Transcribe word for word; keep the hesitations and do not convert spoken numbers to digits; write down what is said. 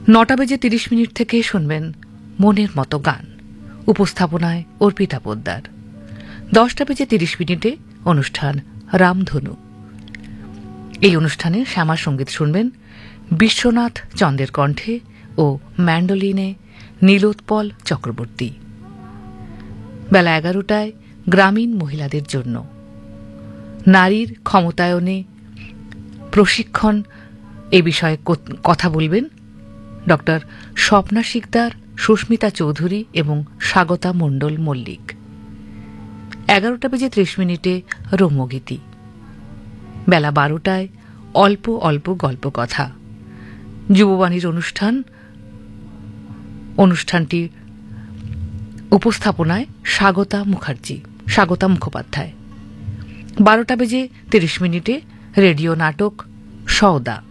নটা বেজে তিরিশ মিনিট থেকে শুনবেন মনের মতো গান, উপস্থাপনায় অর্পিতা পোদ্দার। দশটা বেজে তিরিশ মিনিটে অনুষ্ঠান রামধনু। এই অনুষ্ঠানে শ্যামা সঙ্গীত শুনবেন বিশ্বনাথ চন্দ্রের কণ্ঠে ও ম্যান্ডোলিনে নীলোৎপল চক্রবর্তী। বেলা এগারোটায় গ্রামীণ মহিলাদের জন্য নারীর ক্ষমতায়নে প্রশিক্ষণ এ বিষয়ে কথা বলবেন ডক্টর স্বপ্না শিকদার, সুস্মিতা চৌধুরী এবং স্বাগতা মণ্ডল মল্লিক। এগারোটা বেজে ত্রিশ মিনিটে রম্যগীতি। বেলা বারোটায় অল্প অল্প গল্প কথা, যুববাণীর অনুষ্ঠান। অনুষ্ঠানটি উপস্থাপনায় স্বাগতা মুখার্জি, স্বাগতা মুখোপাধ্যায়। বারোটা বেজে তিরিশ মিনিটে রেডিও নাটক সওদা।